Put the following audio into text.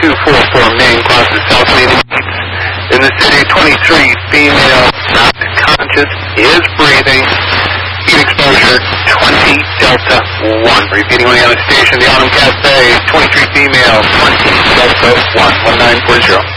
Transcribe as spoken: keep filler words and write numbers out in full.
two four four Main crosses South Main in the city. twenty-three female, not conscious, is breathing. Heat exposure twenty Delta one. Repeating when you're on the station, the Autumn Cafe. twenty-three female, twenty Delta one. one nine four zero.